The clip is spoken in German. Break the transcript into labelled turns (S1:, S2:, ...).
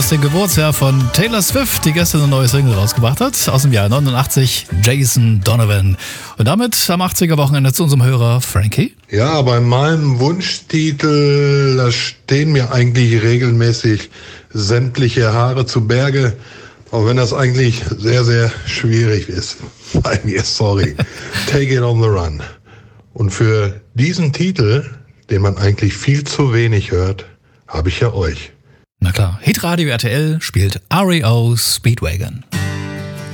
S1: dem Geburtsjahr von Taylor Swift, die gestern eine neue Single rausgebracht hat, aus dem Jahr 89, Jason Donovan. Und damit am 80er-Wochenende zu unserem Hörer Frankie.
S2: Ja, bei meinem Wunschtitel, da stehen mir eigentlich regelmäßig sämtliche Haare zu Berge, auch wenn das eigentlich sehr, sehr schwierig ist. Bei mir, sorry. Take it on the run. Und für diesen Titel, den man eigentlich viel zu wenig hört, habe ich ja euch.
S1: Na klar, Hitradio RTL spielt REO Speedwagon.